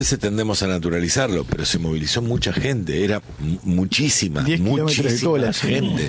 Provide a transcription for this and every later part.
veces tendemos a naturalizarlo, pero se movilizó mucha gente, era muchísima gente,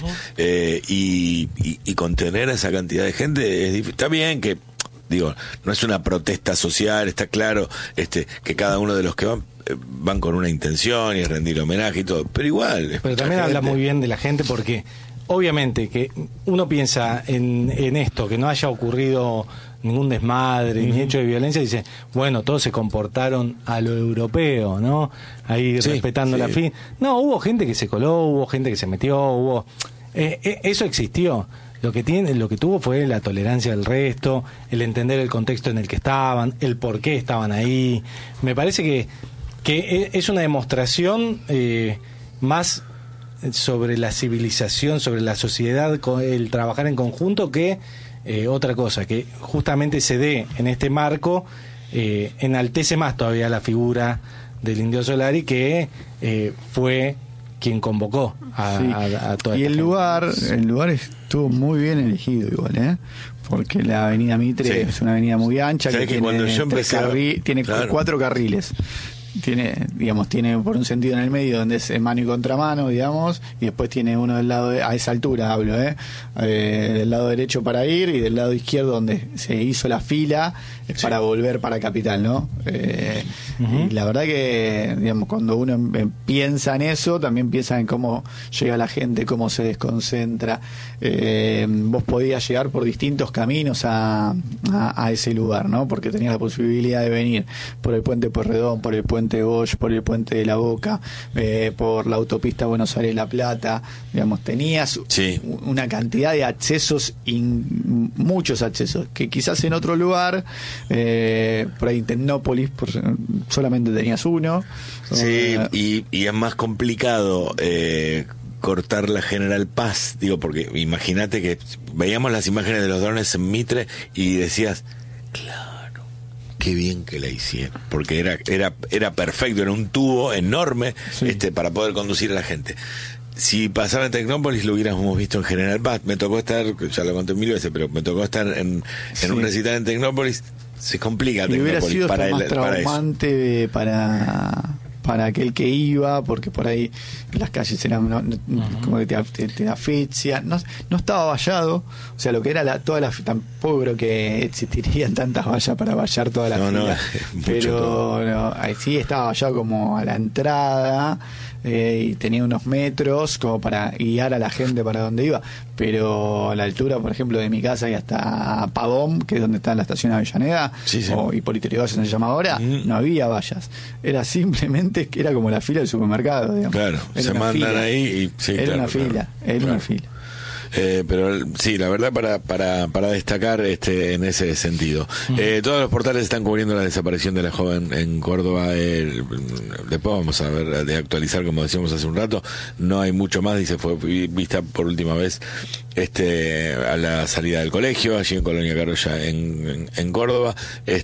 y contener a esa cantidad de gente es difícil. Está bien que, digo, no es una protesta social, está claro que cada uno de los que van con una intención y rendir homenaje y todo, pero igual. Pero también habla muy bien de la gente, porque obviamente que uno piensa en esto, que no haya ocurrido ningún desmadre, ni hecho de violencia, dice, bueno, todos se comportaron a lo europeo, ¿no? Ahí respetando la fin. No, hubo gente que se coló, hubo gente que se metió, eso existió. Lo que tuvo fue la tolerancia del resto, el entender el contexto en el que estaban, el por qué estaban ahí. Me parece que es una demostración más sobre la civilización, sobre la sociedad, el trabajar en conjunto, que otra cosa, que justamente se dé en este marco, enaltece más todavía la figura del Indio Solari, que fue quien convocó a toda y esta el lugar estuvo muy bien elegido igual, porque la avenida Mitre es una avenida muy ancha, que tiene, cuando yo empecé tiene 4 carriles. Tiene por un sentido en el medio donde es mano y contramano, digamos, y después tiene uno del lado a esa altura hablo, del lado derecho para ir, y del lado izquierdo donde se hizo la fila para volver para Capital, ¿no? Y la verdad que, digamos, cuando uno piensa en eso, también piensa en cómo llega la gente, cómo se desconcentra. Vos podías llegar por distintos caminos a ese lugar, ¿no? Porque tenías la posibilidad de venir por el puente Pueyrredón, por el puente Bosch, por el puente de la Boca, por la autopista Buenos Aires-La Plata, digamos, tenías una cantidad de accesos, muchos accesos, que quizás en otro lugar, por ahí en Tecnópolis, solamente tenías uno. Sí, y es más complicado cortar la General Paz, digo, porque imagínate que veíamos las imágenes de los drones en Mitre y decías, claro, qué bien que la hicieron, porque era perfecto, era un tubo enorme para poder conducir a la gente. Si pasaba en Tecnópolis lo hubiéramos visto en General Paz. Me tocó estar, ya lo conté 1000 veces, pero me tocó estar en un recital en Tecnópolis. Se complica y hubiera Tecnópolis sido para más traumante para aquel que iba, porque por ahí las calles eran como que te asfixia. No estaba vallado, o sea, lo que era tampoco creo que existirían tantas vallas para vallar toda la fila, pero ahí sí estaba vallado como a la entrada, y tenía unos metros como para guiar a la gente para donde iba, pero a la altura, por ejemplo, de mi casa y hasta Pavón, que es donde está la estación Avellaneda, o Hipólito Yrigoyen se llama ahora, no había vallas, era simplemente que era como la fila del supermercado, digamos. Claro, era se mandan fila. Ahí y era una fila, una fila. Pero sí, la verdad para destacar en ese sentido. Todos los portales están cubriendo la desaparición de la joven en Córdoba. Después vamos a ver de actualizar, como decíamos hace un rato. No hay mucho más, dice, fue vista por última vez a la salida del colegio, allí en Colonia Carolla en Córdoba.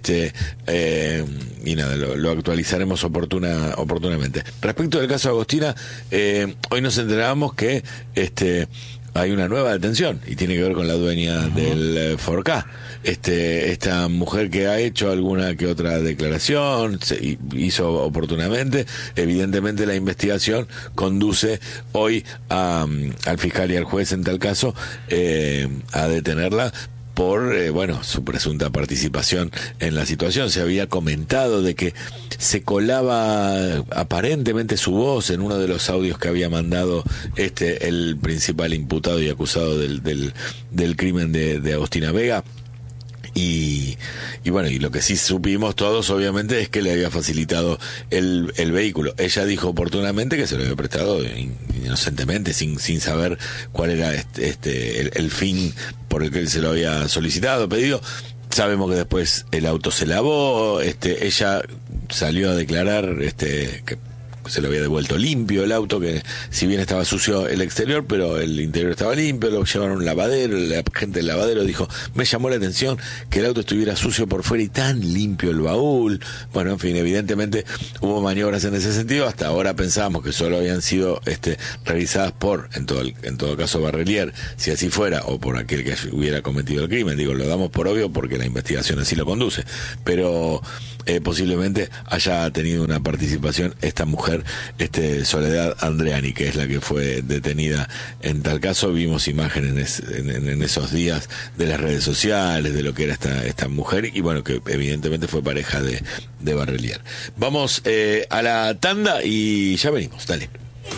Y nada, lo actualizaremos oportunamente. Respecto del caso de Agostina, hoy nos enterábamos que hay una nueva detención y tiene que ver con la dueña del Forcá. Esta mujer que ha hecho alguna que otra declaración, hizo oportunamente. Evidentemente la investigación conduce hoy al fiscal y al juez en tal caso a detenerla por su presunta participación en la situación. Se había comentado de que se colaba aparentemente su voz en uno de los audios que había mandado el principal imputado y acusado del crimen de Agostina Vega. Y lo que sí supimos todos, obviamente, es que le había facilitado el vehículo. Ella dijo oportunamente que se lo había prestado inocentemente, sin saber cuál era el fin por el que él se lo había solicitado, pedido. Sabemos que después el auto se lavó, ella salió a declarar que se lo había devuelto limpio el auto, que si bien estaba sucio el exterior, pero el interior estaba limpio, lo llevaron a un lavadero, la gente del lavadero dijo, me llamó la atención que el auto estuviera sucio por fuera y tan limpio el baúl. Bueno, en fin, evidentemente hubo maniobras en ese sentido. Hasta ahora pensábamos que solo habían sido revisadas por, en todo caso, Barrelier, si así fuera, o por aquel que hubiera cometido el crimen. Digo, lo damos por obvio porque la investigación así lo conduce, pero posiblemente haya tenido una participación esta mujer, Soledad Andreani, que es la que fue detenida en tal caso. Vimos imágenes en esos días de las redes sociales de lo que era esta mujer, y bueno, que evidentemente fue pareja de Barrelier. Vamos a la tanda y ya venimos, dale.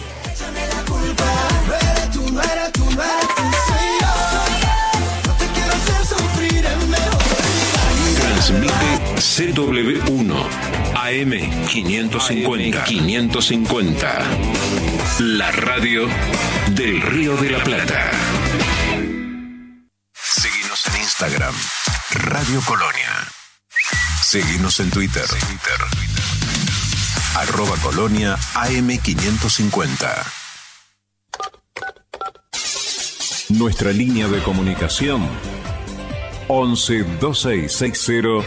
Transmite CW1 AM 550, la radio del Río de la Plata. Seguinos en Instagram, Radio Colonia. Seguinos en Twitter, @Colonia AM 550. Nuestra línea de comunicación 11 2660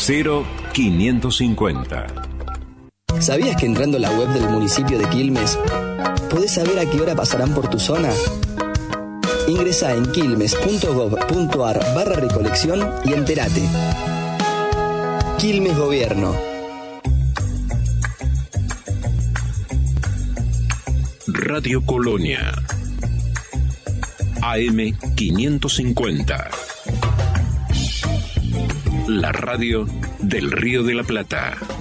0550. ¿Sabías que entrando a la web del municipio de Quilmes podés saber a qué hora pasarán por tu zona? Ingresá en quilmes.gov.ar/recolección y entérate. Quilmes Gobierno. Radio Colonia AM 550. La radio del Río de la Plata.